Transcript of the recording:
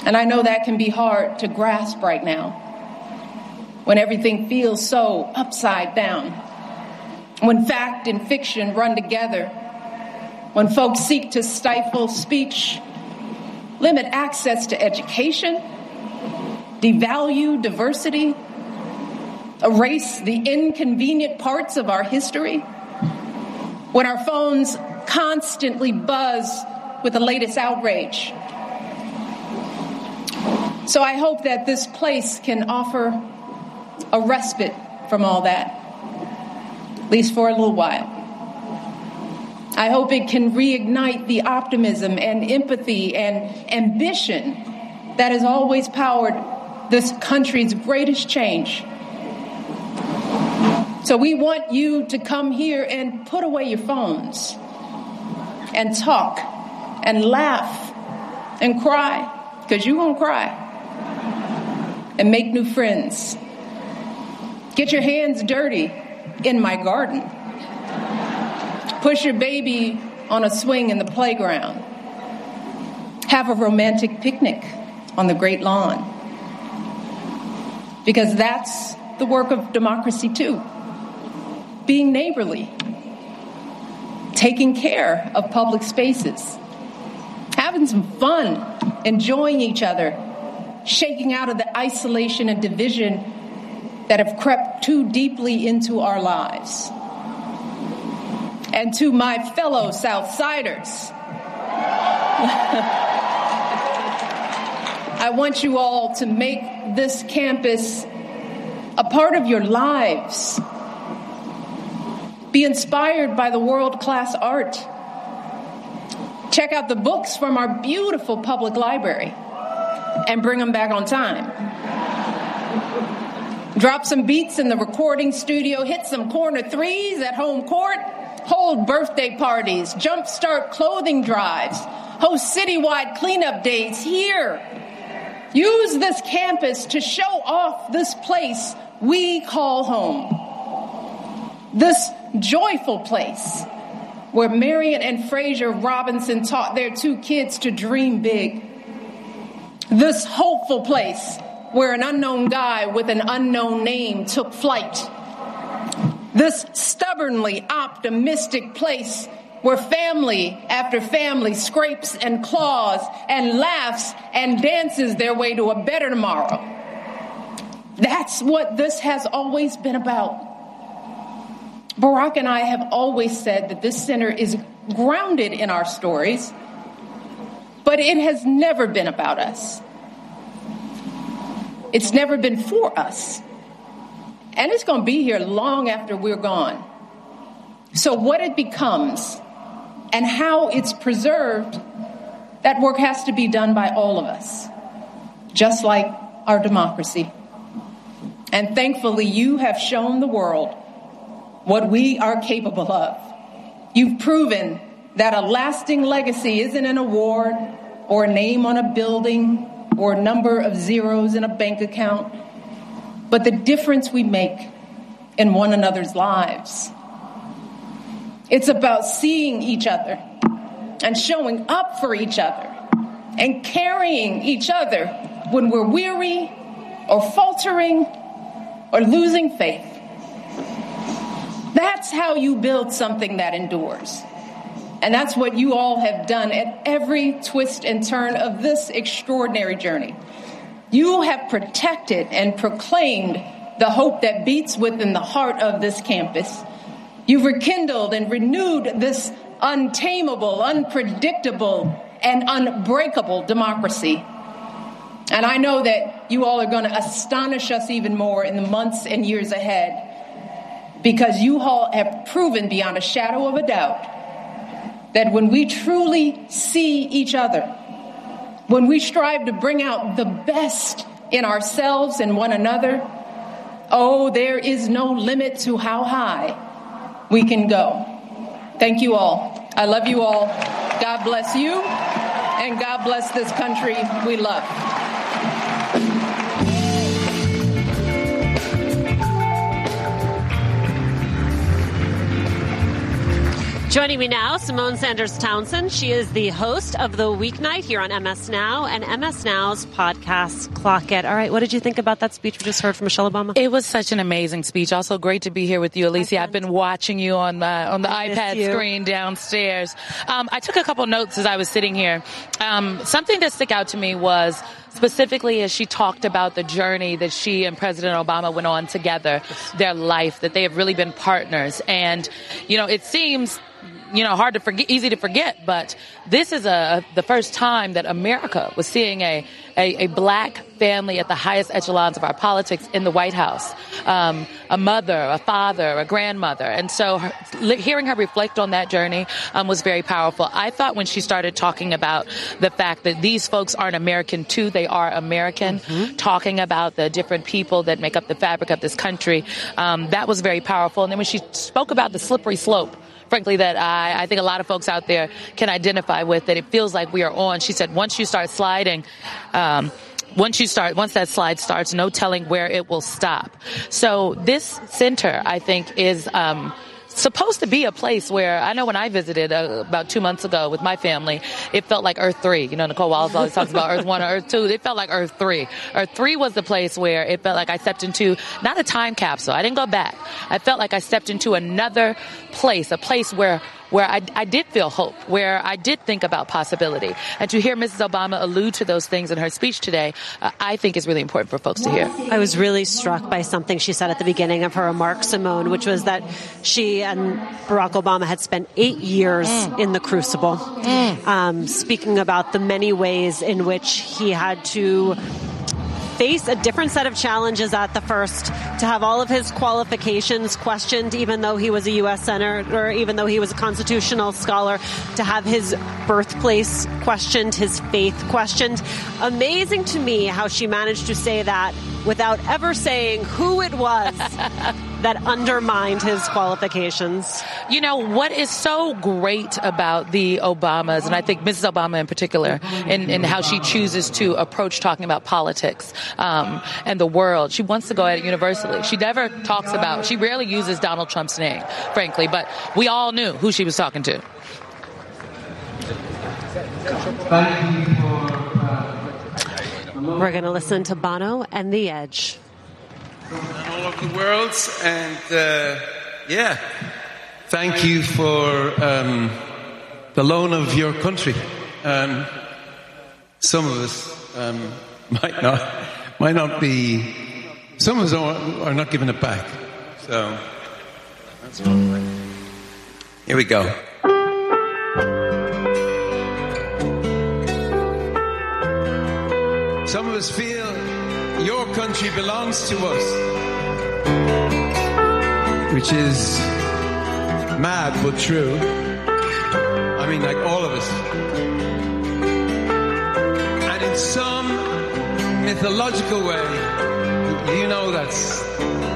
And I know that can be hard to grasp right now, when everything feels so upside down, when fact and fiction run together, when folks seek to stifle speech, limit access to education, devalue diversity, erase the inconvenient parts of our history, when our phones constantly buzz with the latest outrage. So I hope that this place can offer a respite from all that, at least for a little while. I hope it can reignite the optimism and empathy and ambition that has always powered this country's greatest change. So we want you to come here and put away your phones and talk and laugh and cry, because you're going to cry, and make new friends. Get your hands dirty in my garden. Push your baby on a swing in the playground. Have a romantic picnic on the great lawn. Because that's the work of democracy too. Being neighborly. Taking care of public spaces. Having some fun. Enjoying each other. Shaking out of the isolation and division that have crept too deeply into our lives. And to my fellow Southsiders, I want you all to make this campus a part of your lives. Be inspired by the world-class art. Check out the books from our beautiful public library and bring them back on time. Drop some beats in the recording studio, hit some corner threes at home court, hold birthday parties, jumpstart clothing drives, host citywide cleanup days here. Use this campus to show off this place we call home. This joyful place where Marion and Fraser Robinson taught their two kids to dream big. This hopeful place where an unknown guy with an unknown name took flight. This stubbornly optimistic place where family after family scrapes and claws and laughs and dances their way to a better tomorrow. That's what this has always been about. Barack and I have always said that this center is grounded in our stories, but it has never been about us. It's never been for us. And it's going to be here long after we're gone. So what it becomes and how it's preserved, that work has to be done by all of us, just like our democracy. And thankfully, you have shown the world what we are capable of. You've proven that a lasting legacy isn't an award or a name on a building or a number of zeros in a bank account, but the difference we make in one another's lives. It's about seeing each other and showing up for each other and carrying each other when we're weary or faltering or losing faith. That's how you build something that endures. And that's what you all have done at every twist and turn of this extraordinary journey. You have protected and proclaimed the hope that beats within the heart of this campus. You've rekindled and renewed this untamable, unpredictable, and unbreakable democracy. And I know that you all are going to astonish us even more in the months and years ahead, because you all have proven beyond a shadow of a doubt that when we truly see each other, when we strive to bring out the best in ourselves and one another, oh, there is no limit to how high we can go. Thank you all. I love you all. God bless you, and God bless this country we love. Joining me now, Symone Sanders Townsend. She is the host of The Weeknight here on MS Now and MS Now's podcast, Clock It. All right, what did you think about that speech we just heard from Michelle Obama? It was such an amazing speech. Also great to be here with you, Alicia. I've been watching you on the iPad screen downstairs. I took a couple notes as I was sitting here. Something that stuck out to me was specifically as she talked about the journey that she and President Obama went on together, their life, that they have really been partners. And, it seems hard to forget, easy to forget, but this is the first time that America was seeing a black family at the highest echelons of our politics in the White House. A mother, a father, a grandmother. And so hearing her reflect on that journey was very powerful. I thought when she started talking about the fact that these folks aren't American too, they are American, talking about the different people that make up the fabric of this country, that was very powerful. And then when she spoke about the slippery slope, frankly, that I think a lot of folks out there can identify with, that it feels like we are on. She said, once you start sliding, once that slide starts, no telling where it will stop. So this center, I think, is supposed to be a place where, I know when I visited about 2 months ago with my family, it felt like Earth 3. Nicole Wallace always talks about Earth 1 or Earth 2. It felt like Earth 3. Earth 3 was the place where it felt like I stepped into, not a time capsule. I didn't go back. I felt like I stepped into another place, a place where I did feel hope, where I did think about possibility. And to hear Mrs. Obama allude to those things in her speech today, I think is really important for folks to hear. I was really struck by something she said at the beginning of her remarks, Symone, which was that she and Barack Obama had spent 8 years in the crucible, speaking about the many ways in which he had to face a different set of challenges at the first, to have all of his qualifications questioned, even though he was a U.S. senator, or even though he was a constitutional scholar, to have his birthplace questioned, his faith questioned. Amazing to me how she managed to say that without ever saying who it was that undermined his qualifications. What is so great about the Obamas, and I think Mrs. Obama in particular, in how she chooses to approach talking about politics and the world. She wants to go at it universally. She never talks about, she rarely uses Donald Trump's name, frankly, but we all knew who she was talking to. We're going to listen to Bono and The Edge. And all over the world, and thank you for the loan of your country. Some of us might not be. Some of us are not giving it back. So that's fine. Here we go. Some of us feel your country belongs to us, which is mad but true. I mean, like all of us. And in some mythological way, that's